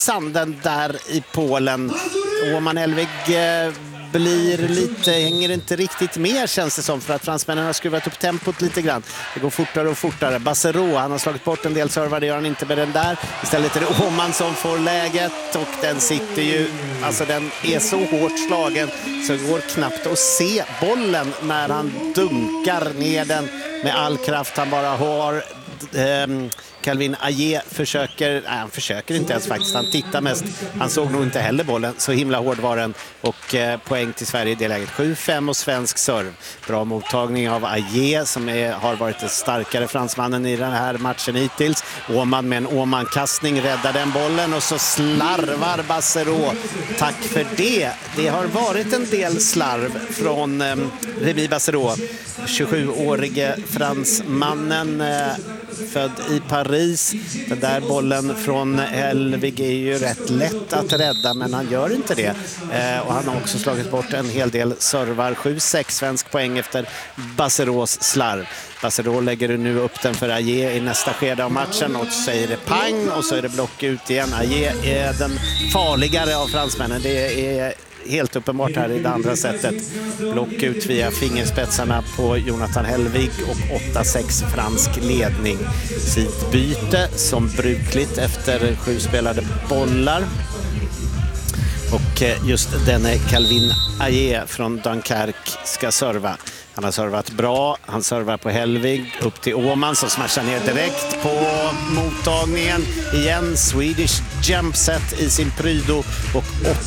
sanden där i Polen. Åman Helvig hänger inte riktigt med, känns det som, för att fransmännen har skruvat upp tempot lite grann. Det går fortare och fortare. Bassero, han har slagit bort en del servar, det gör han inte med den där. Istället är det Åman som får läget och den sitter ju, alltså den är så hårt slagen så det går knappt att se bollen när han dunkar ner den med all kraft han bara har. Calvin Aje han försöker inte ens faktiskt, han tittar mest, han såg nog inte heller bollen, så himla hård var den, och poäng till Sverige i det läget. 7-5 och svensk serv. Bra mottagning av Aje som har varit den starkare fransmannen i den här matchen hittills. Åman med en Åman-kastning räddar den bollen och så slarvar Bassero. Tack för det. Det har varit en del slarv från Remy Bassero, 27-årige fransmannen, född i Paris. Den där bollen från Helvig är ju rätt lätt att rädda, men han gör inte det. Och han har också slagit bort en hel del servar. 7-6 svensk poäng efter Basseros slarv. Bassero lägger nu upp den för Aje i nästa skede av matchen och så är det pang och så är det block ut igen. Aje är den farligare av fransmännen. Det är helt uppenbart här i det andra sättet. Block ut via fingerspetsarna på Jonathan Helvig och 8-6 fransk ledning. Sidbyte som brukligt efter 7 spelade bollar. Och just denne Calvin Aje från Dunkerque ska serva. Han har servat bra, han servar på Helvig upp till Åman som smashar ner direkt på mottagningen. Igen Swedish jump set i sin prydo och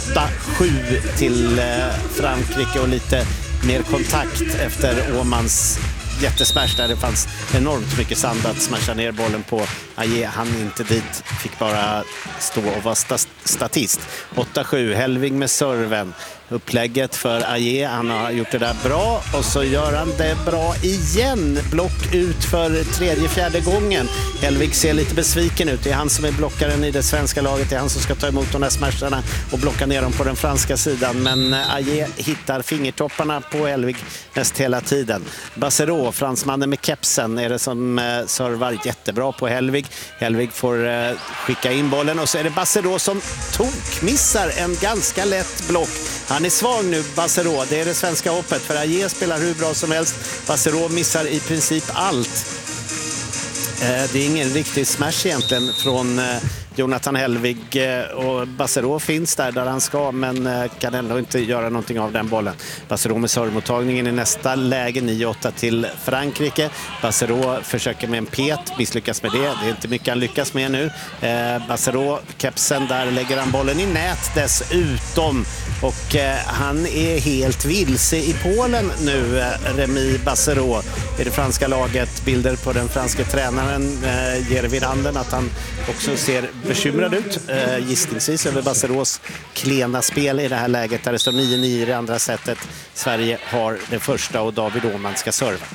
8-7 till Frankrike och lite mer kontakt efter Åmans jättesmash där det fanns enormt mycket sand att smasha ner bollen på. Aje han inte dit, fick bara stå och vara statist. 8-7, Helvig med serven. Upplägget för Aje, han har gjort det där bra och så gör han det bra igen. Block ut för 3:e, 4:e gången. Helvig ser lite besviken ut. Det är han som är blockaren i det svenska laget. Det är han som ska ta emot de här smasharna och blocka ner dem på den franska sidan. Men Aje hittar fingertopparna på Helvig mest hela tiden. Bassero, fransmannen med kepsen, är det som servar jättebra på Helvig. Helvig får skicka in bollen och så är det Bassero som tokmissar en ganska lätt block. Han är svag nu, Bassero. Det är det svenska hoppet. För Aje spelar hur bra som helst. Bassero missar i princip allt. Det är ingen riktig smash egentligen från Jonathan Helvig. Och Bassero finns där han ska, men kan ändå inte göra någonting av den bollen. Bassero med servmottagningen i nästa läge. 9-8 till Frankrike. Bassero försöker med en pet, misslyckas med det. Det är inte mycket han lyckas med nu. Bassero, kepsen, där lägger han bollen i nät dessutom. Och han är helt vilse i Polen nu, Remy Bassero. I det franska laget, bilder på den franska tränaren ger vid handen att han också ser bekymrad ut. Gissningsvis över Basseros klena spel i det här läget där det står 9-9 i det andra sättet. Sverige har det första och David Åman ska serva.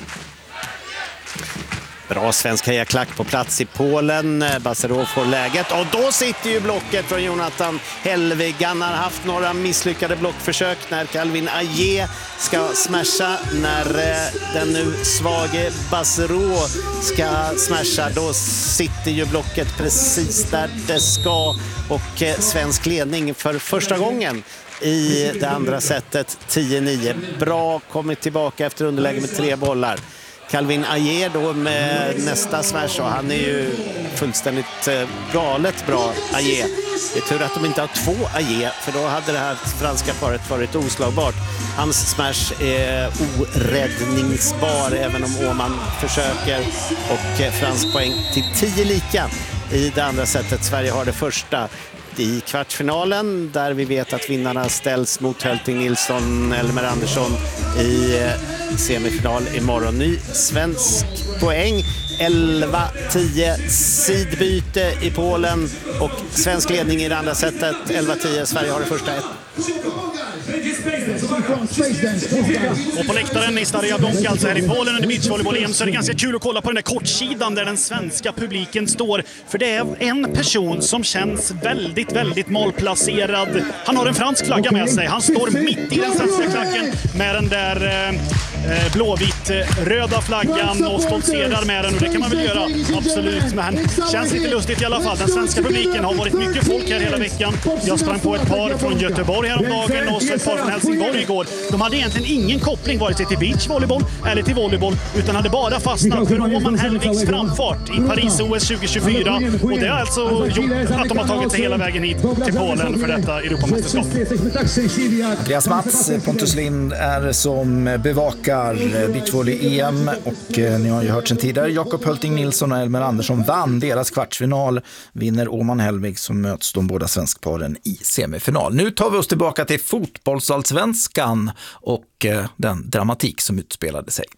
Bra svensk hejaklack på plats i Polen. Bassero får läget och då sitter ju blocket från Jonathan Helvig. Han har haft några misslyckade blockförsök när Calvin Aje ska smasha. När den nu svage Bassero ska smasha, då sitter ju blocket precis där det ska. Och svensk ledning för första gången i det andra sättet, 10-9. Bra kommit tillbaka efter underläge med 3 bollar. Calvin Aje då med nästa smash, och han är ju fullständigt galet bra, Aje. Det är tur att de inte har 2 Aje, för då hade det här franska paret varit oslagbart. Hans smash är oräddningsbar även om Åman försöker, och fransk poäng till 10 lika i det andra sättet. Sverige har det första i kvartsfinalen där vi vet att vinnarna ställs mot Hölting Nilsson, Elmer Andersson i semifinal imorgon. Ny svensk poäng, 11-10, sidbyte i Polen och svensk ledning i det andra sättet, 11-10. Sverige har det första Och på läktaren i Staria Blanka, alltså här i Polen under beachvolleyboll-EM, så är det ganska kul att kolla på den där kortsidan där den svenska publiken står. För det är en person som känns väldigt, väldigt malplacerad. Han har en fransk flagga med sig. Han står mitt i den svenska klacken med den där blåvitt-röda flaggan och stoltserar med den. Och det kan man väl göra, absolut. Men känns lite lustigt i alla fall. Den svenska publiken har varit mycket folk här hela veckan. Jag sprang på ett par från Göteborg häromdagen och så ett par från Helsingborg igår. De hade egentligen ingen koppling vare sig till beachvolleyboll eller till volleyboll, utan hade bara fastnat för Åman Hellvigs framfart i Paris-OS 2024. Och det har alltså gjort att de har tagit sig hela vägen hit till Polen för detta Europamästerskap. Andreas Mats, Pontus Lind är som bevakar beachvolley-EM och ni har ju hört sen tidigare Jakob Hölting Nilsson och Elmer Andersson vann deras kvartsfinal, vinner Åman Hellvig, som möts de båda svenskparen i semifinal. Nu tar vi oss tillbaka till fotbollsallsvenskan och den dramatik som utspelade sig.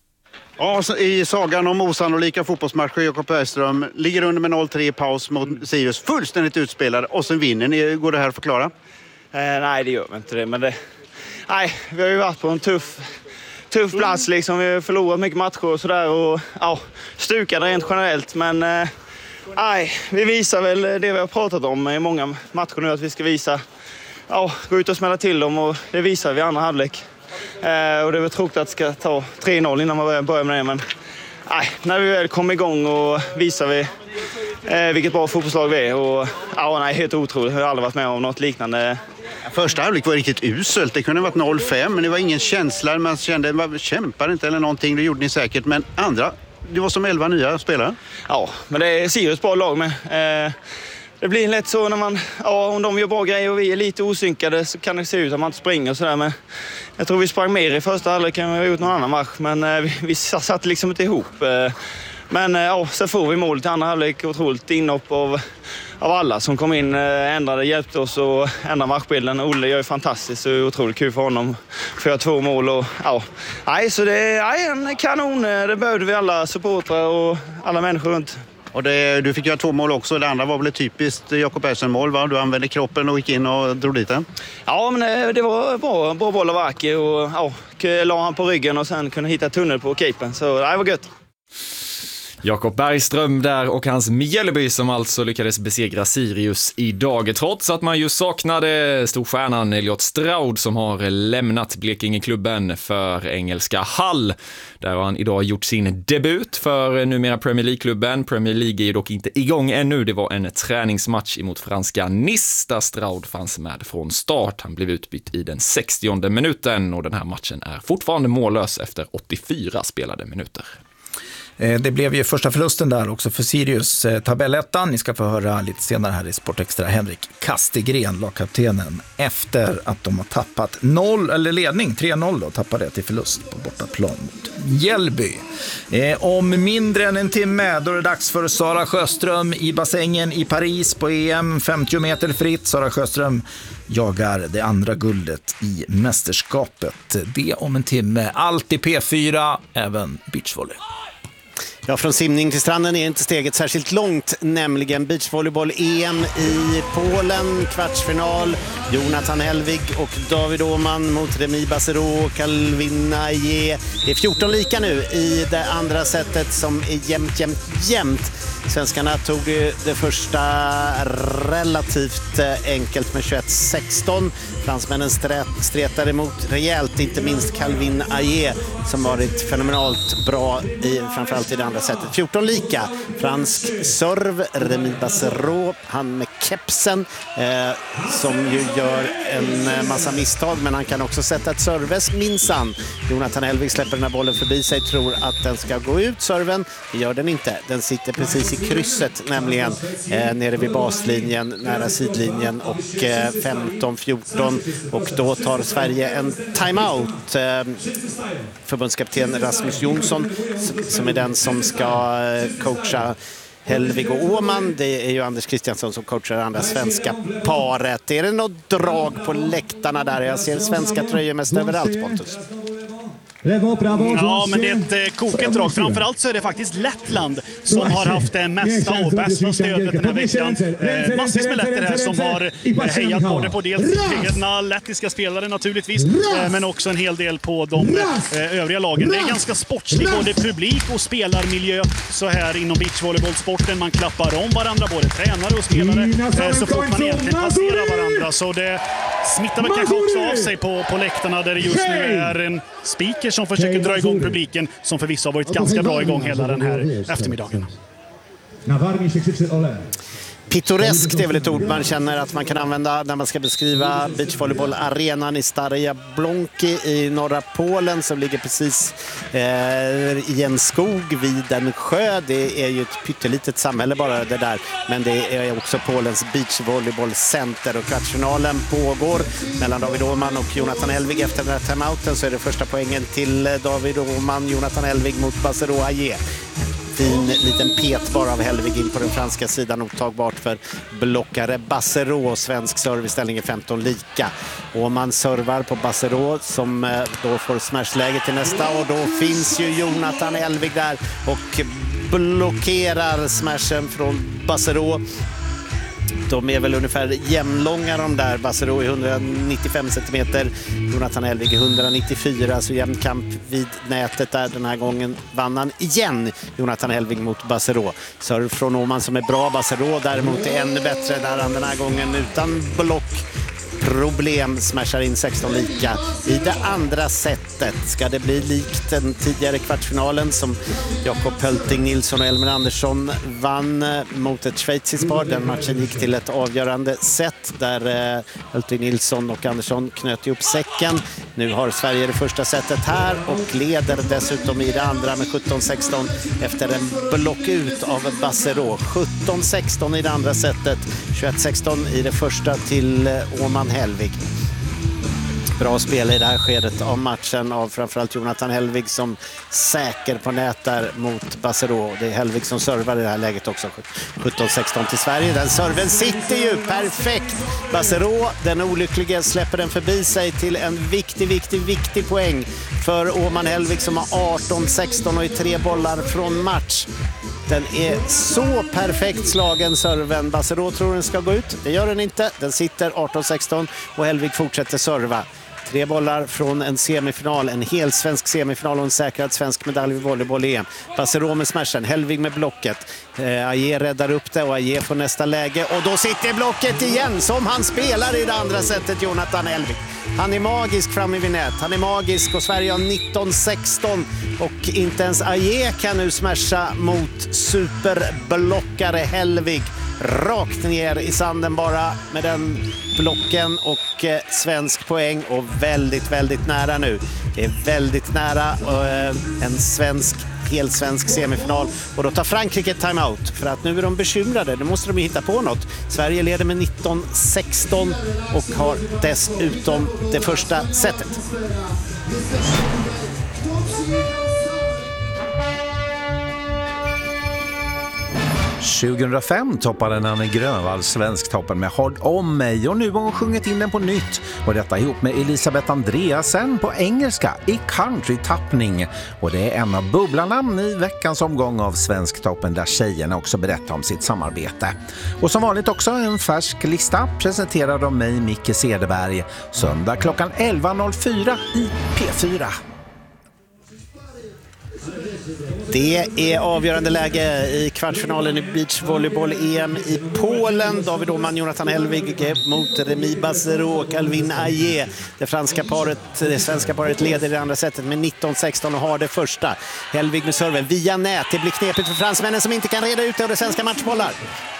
Ja, i sagan om osannolika fotbollsmatcher, Jakob Bergström ligger under med 0-3 i paus mot Sirius, fullständigt utspelade, och sen vinner ni. Går det här att förklara? Nej, det gör inte det, men nej, vi har ju varit på en tuff plats liksom. Vi har förlorat mycket matcher och sådär och ja, stukade rent generellt, men nej, vi visar väl det vi har pratat om i många matcher nu, att vi ska visa, ja, gå ut och smälla till dem, och det visar vi i andra halvlek. Och det är väl tråkigt att det ska ta 3-0 innan man börjar med det, men nej, när vi väl kommer igång och visar vi vilket bra fotbollslag vi är, och ja, nej, helt otroligt. Jag har aldrig varit med om något liknande. Första halvlek var riktigt uselt. Det kunde ha varit 0-5, men det var ingen känsla. Man kände, man kämpar inte eller någonting. Det gjorde ni säkert, men andra, det var som 11 nya spelare. Ja, men det är Sirius bra lag med. Det blir lätt så när man, ja, om de gör bra grejer och vi är lite osynkade, så kan det se ut att man inte springer och sådär. Men jag tror vi sprang mer i första halvlek än vi har gjort någon annan match, men vi satt liksom inte ihop. Men ja, så får vi målet i andra halvlek. Otroligt inhopp av alla som kom in, hjälpte oss att ändra matchbilden. Olle gör ju fantastiskt och otroligt kul för honom. För 2 mål och ja. Nej, så det är en kanon. Det behövde vi alla supportrar och alla människor runt. Och du fick göra 2 mål också. Det andra var väl ett typiskt Jakob Bergström-mål, va? Du använde kroppen och gick in och drog dit den. Ja, men det var bra boll av Aki, och ja, la han på ryggen och sen kunde hitta tunnel på keepen. Så det var gött. Jakob Bergström där och hans Mjällby som alltså lyckades besegra Sirius idag, trots att man ju saknade storstjärnan Elliot Stroud som har lämnat Blekingeklubben för engelska Hull. Där har han idag gjort sin debut för numera Premier League-klubben. Premier League är ju dock inte igång ännu. Det var en träningsmatch emot franska Nice där Stroud fanns med från start. Han blev utbytt i den 60:e minuten och den här matchen är fortfarande mållös efter 84 spelade minuter. Det blev ju första förlusten där också för Sirius tabellettan. Ni ska få höra lite senare här i Sportextra Henrik Kastegren, lagkaptenen, efter att de har tappat ledning 3-0 då, tappade till förlust på bortaplan mot Mjällby. Om mindre än en timme då är det dags för Sara Sjöström i bassängen i Paris på EM 50 meter fritt. Sara Sjöström jagar det andra guldet i mästerskapet. Det om en timme. Allt i P4, även beachvolley. Ja, från simning till stranden är inte steget särskilt långt, nämligen beachvolleyboll-EM i Polen, kvartsfinal. Jonathan Hellvig och David Åhman mot Remi Bassero och Calvin Aie. Det är 14 lika nu i det andra setet som är jämnt. Svenskarna tog det första relativt enkelt med 21-16. Fransmännen stretade emot rejält, inte minst Calvin Aie som varit fenomenalt bra framförallt i det andra sättet. 14 lika. Fransk serv, Remi Bassero, han med kepsen som ju gör en massa misstag, men han kan också sätta ett serves minsann. Jonathan Hellvig släpper den här bollen förbi sig, tror att den ska gå ut, serven. Det gör den inte. Den sitter precis i krysset, nämligen nere vid baslinjen, nära sidlinjen, och 15-14, och då tar Sverige en timeout. Förbundskapten Rasmus Jonsson som är den som ska coacha Hellvig och Åhman. Det är ju Anders Kristiansson som coachar det andra svenska paret. Är det något drag på läktarna där? Jag ser svenska tröjor mest överallt, Pontus. Ja, men det är ett kokigt drag. Framförallt så är det faktiskt Lettland som har haft det mesta och bästa stödet den här veckan. Massvis med letter här som har hejat både på dels egna lettiska spelare naturligtvis, men också en hel del på de övriga lagen. Det är ganska sportslig både publik och spelarmiljö så här inom beachvolleybollsporten. Man klappar om varandra, både tränare och spelare, så fort man egentligen passerar varandra. Så det smittar väl kanske också av sig på läktarna där det just nu är en speaker som försöker dra igång publiken, som förvisso har varit ganska bra igång hela den här eftermiddagen. Pittoreskt är väl ett ord man känner att man kan använda när man ska beskriva beachvolleybollarenan i Staria Błonki i norra Polen som ligger precis i en skog vid en sjö. Det är ju ett pyttelitet samhälle bara det där, men det är också Polens beachvolleybollcenter och kvartsfinalen pågår mellan David Åhman och Jonathan Elvig. Efter den här timeouten så är det första poängen till David Åhman, Jonathan Elvig mot Basero Aie. Fin liten pet bara av Helvig in på den franska sidan, otagbart för blockare Basero. Svensk serviceställning är 15 lika. Och man servar på Basero som då får smashläge till nästa, och då finns ju Jonathan Elvig där och blockerar smashen från Basero. De är väl ungefär jämnlånga de där. Basero är 195 cm, Jonathan Elvig är 194, så jämn kamp vid nätet där. Den här gången vann han igen, Jonathan Elvig mot Basero. Serv från Åhman som är bra. Basero däremot är ännu bättre där han den här gången utan blockproblem smashar in 16 lika. I det andra sättet ska det bli likt den tidigare kvartsfinalen som Jakob Hölting Nilsson och Elmer Andersson vann mot ett schweiziskt par. Den matchen gick till ett avgörande set där Hölting Nilsson och Andersson knöt ihop säcken. Nu har Sverige det första setet här och leder dessutom i det andra med 17-16 efter en block ut av Basero. 17-16 i det andra setet, 21-16 i det första till Åhman Helvig. Bra spel i det här skedet av matchen av framförallt Jonathan Helvig som säker på nät där mot Basero. Det är Helvig som servar i det här läget också. 17-16 till Sverige. Den serven sitter ju perfekt. Basero, den olyckliga, släpper den förbi sig till en viktig poäng för Åhman Helvig som har 18-16 och i 3 bollar från match. Den är så perfekt slagen, serven. Basero tror den ska gå ut. Det gör den inte. Den sitter 18-16 och Helvig fortsätter serva. 3 bollar från en semifinal, en hel svensk semifinal och en säkrad svensk medalj vid volleyboll-EM. Basero med smashen, Helvig med blocket. Aie räddar upp det och Aie får nästa läge. Och då sitter blocket igen som han spelar i det andra sättet, Jonathan Helvig. Han är magisk framme vid nät. Han är magisk och Sverige har 19-16 och inte ens Aie kan nu smasha mot superblockare Helvig. Rakt ner i sanden bara med den blocken och svensk poäng och väldigt nära nu. Det är väldigt nära en helsvensk semifinal och då tar Frankrike timeout för att nu är de bekymrade. Nu måste de hitta på något. Sverige leder med 19-16 och har dessutom det första setet. 2005 toppade Nanne Grönvall Svensktoppen med Håll om mig och nu har hon sjungit in den på nytt och detta ihop med Elisabeth Andreasen på engelska i country-tappning och det är en av bubblarna i veckans omgång av Svensktoppen där tjejerna också berättar om sitt samarbete. Och som vanligt också en färsk lista presenterad av mig Micke Cederberg söndag klockan 11.04 i P4. Det är avgörande läge i kvartsfinalen i beachvolleyboll-EM i Polen. David Åhman, Jonathan Helvig mot Remi Basero och Calvin Aie. Det svenska paret leder i det andra sättet med 19-16 och har det första. Helvig med serven via nät. Det blir knepigt för fransmännen som inte kan reda ut det av det svenska matchbollar.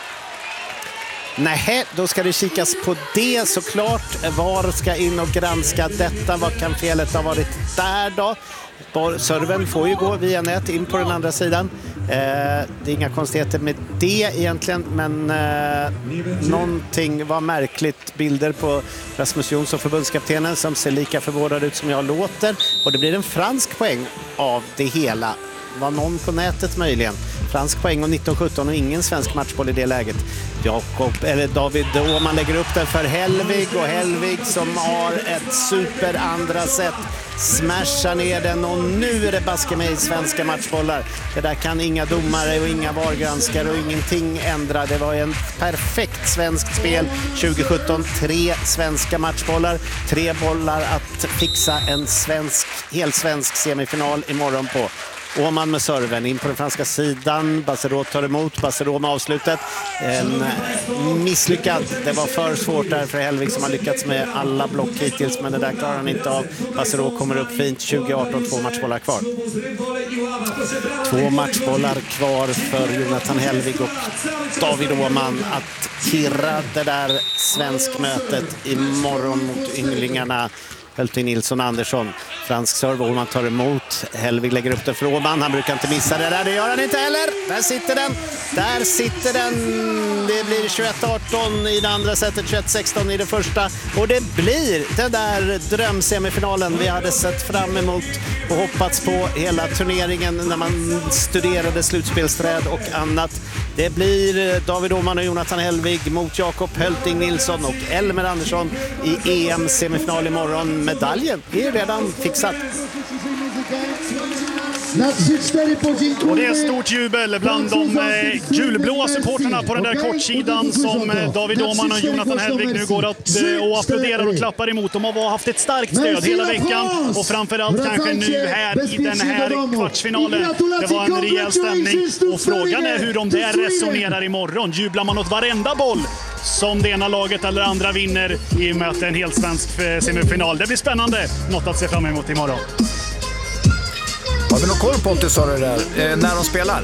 Nej, då ska det kikas på det såklart. VAR ska in och granska detta. Vad kan felet ha varit där då? Serven får ju gå via nät in på den andra sidan. Det är inga konstigheter med det egentligen, men någonting var märkligt. Bilder på Rasmus Jonsson, förbundskaptenen, som ser lika förvånad ut som jag låter. Och det blir en fransk poäng av det hela. Var någon på nätet möjligen? Fransk poäng och 19-17 och ingen svensk matchboll i det läget. David Åhman lägger upp den för Hellvig, och Hellvig som har ett super andra set smashar ner den, och nu är det baske mig svenska matchbollar. Det där kan inga domare och inga VAR-granskare och ingenting ändra. Det var en perfekt svenskt spel 2017. 3 svenska matchbollar, 3 bollar att fixa en helt svensk semifinal imorgon på. Åhman med serven in på den franska sidan. Bassero tar emot. Bassero med avslutet. Misslyckad. Det var för svårt där för Hellvig som har lyckats med alla block hittills, men det där klarar han inte av. Bassero kommer upp fint. 2018, 2 matchbollar kvar. 2 matchbollar kvar för Jonathan Hellvig och David Åhman att kirra det där svenskmötet imorgon mot ynglingarna Hölting Nilsson Andersson. Fransk serve, Åhman tar emot. Hellvig lägger upp den för Åhman. Han brukar inte missa det där. Det gör han inte heller. Där sitter den. Där sitter den. Det blir 21-18 i det andra setet, 21-16 i det första. Och det blir den där drömsemifinalen vi hade sett fram emot och hoppats på hela turneringen när man studerade slutspelsträd och annat. Det blir David Åhman och Jonathan Hellvig mot Jakob Hölting Nilsson och Elmer Andersson i EM-semifinal imorgon. Medaljen är redan fixad. Och det är stort jubel bland de gulblåa supporterna på den där kortsidan som David Åhman och Jonathan Hellvig nu går att och applåderar och klappar emot. De har haft ett starkt stöd hela veckan och framförallt kanske nu här i den här kvartsfinalen. Det var en rejäl stämning och frågan är hur de där resonerar imorgon. Jublar man åt varenda boll som det ena laget eller andra vinner i möte en helt svensk semifinal? Det blir spännande. Något att se fram emot imorgon. Har vi någon koll på Pontus, sa du där, när de spelar?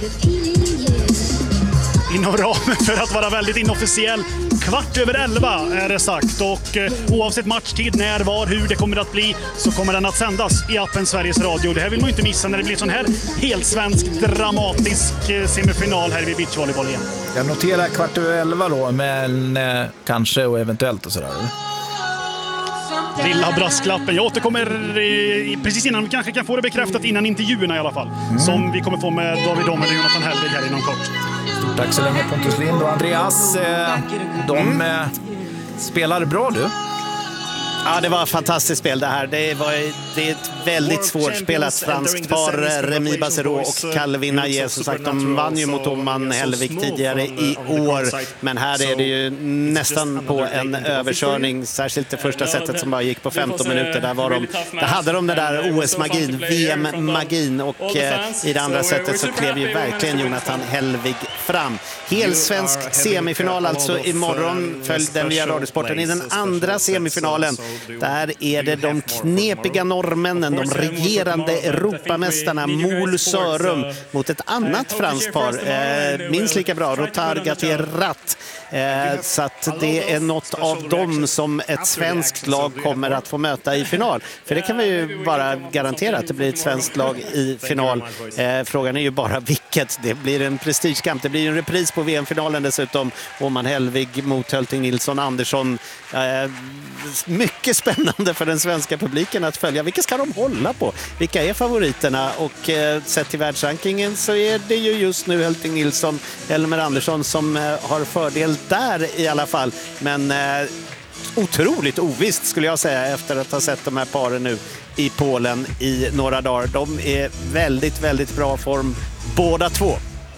Inom ramen för att vara väldigt inofficiell. 11:15 är det sagt, och oavsett matchtid, när, var, hur det kommer att bli, så kommer den att sändas i appen Sveriges Radio. Det här vill man ju inte missa när det blir sån här helt svensk dramatisk semifinal här vid beachvolleyboll igen. Jag noterar 11:15 då, men kanske och eventuellt och sådär. Lilla brasklappen. Jag återkommer precis innan vi kanske kan få det bekräftat innan intervjuerna i alla fall. Som vi kommer få med David Åhman och Jonathan Hellvig här inom kort. Stort tack så länge Pontus Lind och Andreas. De spelar bra du. Ja, det var ett fantastiskt spel det här. Det är ett väldigt svårspelat franskt par. Remy Bassero och Calvin Aje. Som sagt, de vann ju mot Åhman Hellvig tidigare i år. Men här är det ju nästan på en överkörning. Särskilt det första setet som bara gick på 15 minuter. Där hade de det där OS-magin, VM-magin. Och i det andra setet så klev ju verkligen Jonathan Hellvig fram. Helsvensk semifinal alltså imorgon. Följ den via Radiosporten. I den andra semifinalen där är det de knepiga norrmännen, de regerande Europamästarna Mol Sörum mot ett annat franskt par, minst lika bra, Rotar Gattier-Ratt. Så att det är något av dem som ett svenskt lag kommer att få möta i final. För det kan vi ju bara garantera att det blir ett svenskt lag i final. Frågan är ju bara vilket. Det blir en prestigekamp. Det blir en repris på VM-finalen dessutom. Åhman Hellvig mot Hölting Nilsson Andersson. Mycket spännande för den svenska publiken att följa. Vilka ska de hålla på? Vilka är favoriterna? Och sett till världsrankingen så är det ju just nu Hölting Nilsson, Elmer Andersson som har fördel där i alla fall. Men otroligt ovisst skulle jag säga efter att ha sett de här paren nu i Polen i några dagar. De är väldigt, väldigt bra form båda två.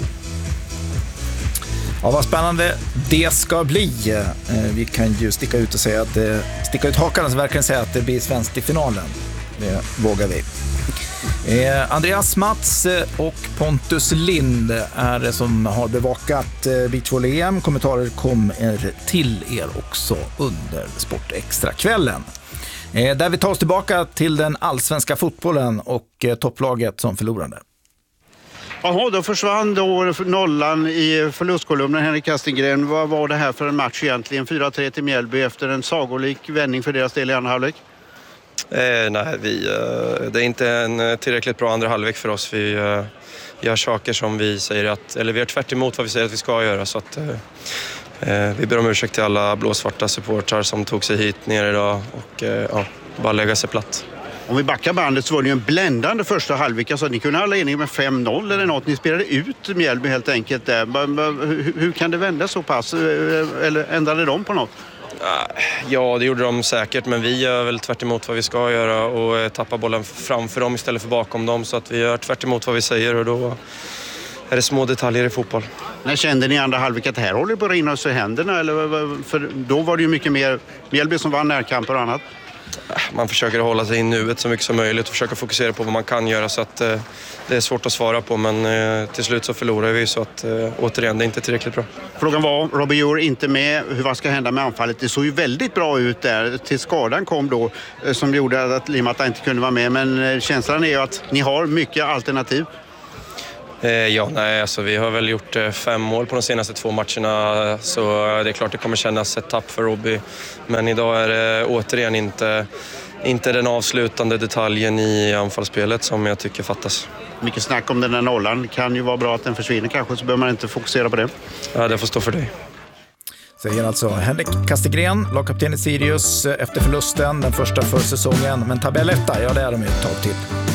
Ja, vad spännande det ska bli. Vi kan ju sticka ut och säga att sticka ut hakan och verkligen säga att det blir svenskt i finalen. Det vågar vi. Andreas Mats och Pontus Lind är det som har bevakat beachvolley-EM. Kommentarer kommer till er också under Sportextra-kvällen. Där vi tar oss tillbaka till den allsvenska fotbollen och topplaget som förlorade. Jaha, då försvann då nollan i förlustkolumnen, Henrik Kastingren. Vad var det här för en match egentligen? 4-3 till Mjällby efter en sagolik vändning för deras del i andra halvlek? Nej, det är inte en tillräckligt bra andra halvlek för oss. Vi gör saker som vi säger eller vi är tvärt emot vad vi säger att vi ska göra. Så att, vi ber om ursäkt till alla blåsvarta supportrar som tog sig hit ner idag och bara lägga sig platt. Om vi backar bandet så var det ju en bländande första halvlek. Alltså, ni kunde alla eniga med 5-0 eller något. Ni spelade ut Mjällby helt enkelt där. Hur kan det vända så pass? Eller ändrade de på något? Ja, det gjorde de säkert, men vi gör väl tvärt emot vad vi ska göra och tappar bollen framför dem istället för bakom dem. Så att vi gör tvärt emot vad vi säger och då är det små detaljer i fotboll. När kände ni i andra halvlek att det här håller på att rinna oss i händerna? Eller, för då var det ju mycket mer Mjällby som vann närkamper och annat. Man försöker hålla sig i nuet så mycket som möjligt och försöka fokusera på vad man kan göra, så att det är svårt att svara på, men till slut så förlorar vi, så att återigen, det är inte tillräckligt bra. Frågan var, Robbie Djur inte med, vad ska hända med anfallet? Det såg ju väldigt bra ut där till skadan kom då, som gjorde att Limata inte kunde vara med, men känslan är ju att ni har mycket alternativ. Alltså vi har väl gjort 5 mål på de senaste 2 matcherna, så det är klart det kommer kännas ett tapp för Robbie. Men idag är det återigen inte den avslutande detaljen i anfallsspelet som jag tycker fattas. Mycket snack om den där nollan. Det kan ju vara bra att den försvinner kanske, så behöver man inte fokusera på det. Ja, det får stå för dig. Säger alltså Henrik Kastegren, lagkapten i Sirius efter förlusten, den första för säsongen. Men tabelletta, ja det är de ju ett tag till.